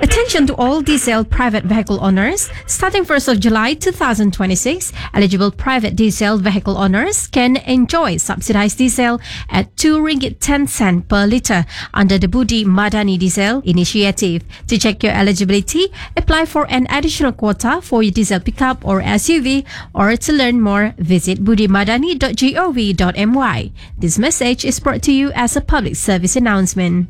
Attention to all diesel private vehicle owners. Starting 1st of July 2026, eligible private diesel vehicle owners can enjoy subsidized diesel at RM2.10 per litre under the Budi Madani Diesel Initiative. To check your eligibility, apply for an additional quota for your diesel pickup or SUV, or to learn more, visit budimadani.gov.my. This message is brought to you as a public service announcement.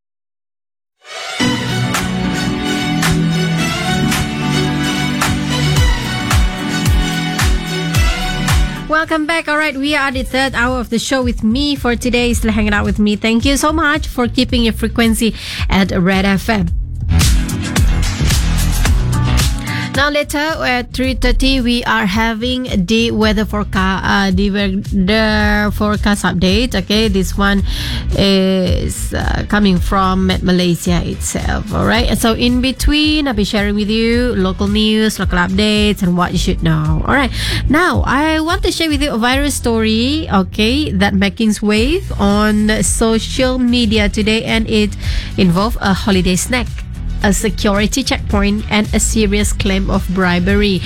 Welcome back. All right, we are at the third hour of the show with me for today. Still hanging out with me. Thank you so much for keeping your frequency at Red FM. Now later at 3:30, we are having the weather forecast, update. Okay, this one is coming from Malaysia itself. All right, and so in between, I'll be sharing with you local news, local updates, and what you should know. All right, now I want to share with you a viral story. Okay, that making wave on social media today, and it involves a holiday snack, a security checkpoint, and a serious claim of bribery.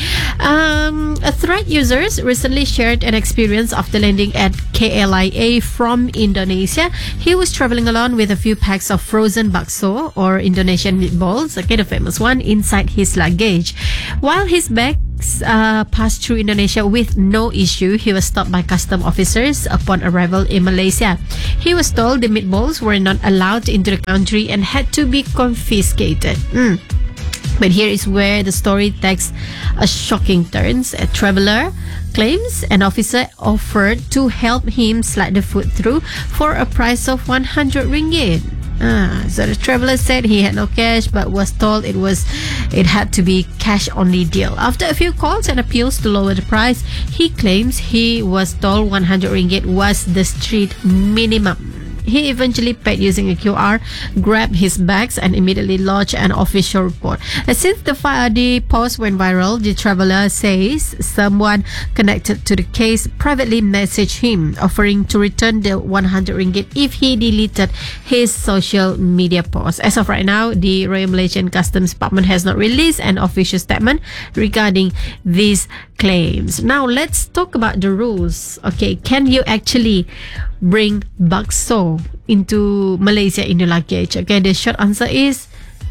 A thread users recently shared an experience after landing at KLIA from Indonesia. He was traveling alone with a few packs of frozen bakso, or Indonesian meatballs, okay, the famous one, inside his luggage. While his bags passed through Indonesia with no issue, he was stopped by custom officers upon arrival in Malaysia. He was told the meatballs were not allowed into the country and had to be confiscated. But here is where the story takes a shocking turn. A traveler claims an officer offered to help him slide the food through for a price of 100 ringgit. So the traveler said he had no cash, but was told it had to be cash only deal. After a few calls and appeals to lower the price, he claims he was told 100 ringgit was the street minimum. He eventually paid using a QR, grabbed his bags, and immediately lodged an official report. Since the post went viral, the traveler says someone connected to the case privately messaged him, offering to return the 100 ringgit if he deleted his social media post. As of right now, the Royal Malaysian Customs Department has not released an official statement regarding these claims. Now, let's talk about the rules. Okay, can you actually bring bakso into Malaysia in your luggage? Okay, the short answer is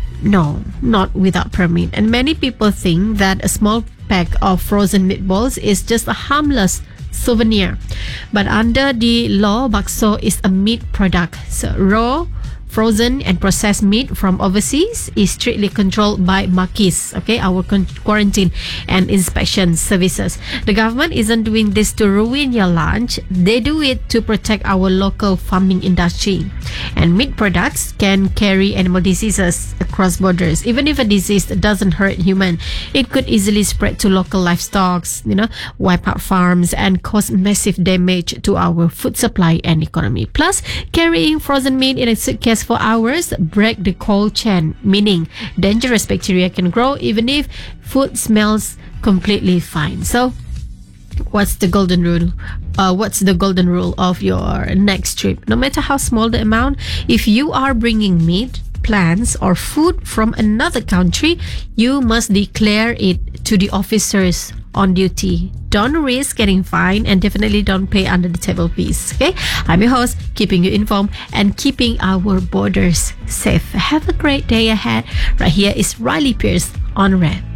no, not without permit. And many people think that a small pack of frozen meatballs is just a harmless souvenir. But under the law, bakso is a meat product. So raw, frozen and processed meat from overseas is strictly controlled by Makis, okay, our quarantine and inspection services. The government isn't doing this to ruin your lunch. They do it to protect our local farming industry. And meat products can carry animal diseases across borders. Even if a disease doesn't hurt human, it could easily spread to local livestock, wipe out farms and cause massive damage to our food supply and economy. Plus, carrying frozen meat in a suitcase for hours break the cold chain, meaning dangerous bacteria can grow even if food smells completely fine. So what's the golden rule? What's the golden rule of your next trip? No matter how small the amount, if you are bringing meat, plants or food from another country, you must declare it to the officers on duty. Don't risk getting fined, and definitely don't pay under the table fees. Okay, I'm your host, keeping you informed and keeping our borders safe. Have a great day ahead. Right here is Riley Pierce on Red.